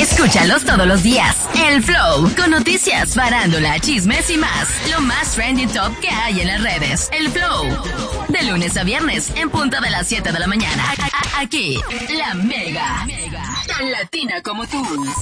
Escúchalos todos los días. El Flow, con noticias, farándula, chismes y más. Lo más trending top que hay en las redes. El Flow, de lunes a viernes, en punto de las 7 de la mañana. Aquí, La Mega, tan latina como tú.